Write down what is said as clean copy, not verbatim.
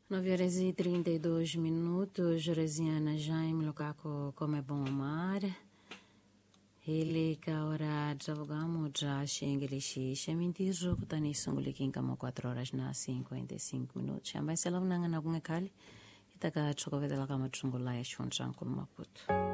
9h32, Resiana Jaime, Lukaku Come Bom Amar. Ele kaora advogamo já xengelishi xementijo kutani sunguliki kama 4 horas na 55 minutos. Ambai sela unanga na kungekali itaka chokovedela kama chungula ya shonchankulu Maputo.